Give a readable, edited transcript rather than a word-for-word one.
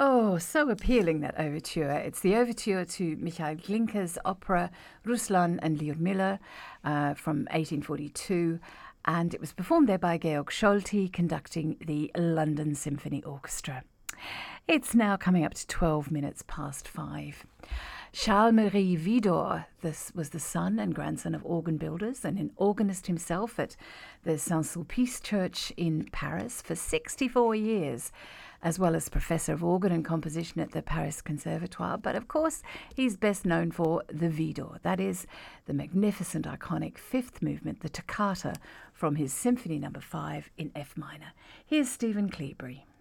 Oh, so appealing, that overture. It's the overture to Mikhail Glinka's opera Ruslan and Lyudmila from 1842, and it was performed there by Georg Scholti, conducting the London Symphony Orchestra. It's now coming up to 12 minutes past 5. Charles-Marie Widor, this was the son and grandson of organ builders and an organist himself at the Saint-Sulpice Church in Paris for 64 years, as well as professor of organ and composition at the Paris Conservatoire. But of course, he's best known for the Widor, that is, the magnificent, iconic fifth movement, the Toccata, from his Symphony No. 5 in F minor. Here's Stephen Cleobury.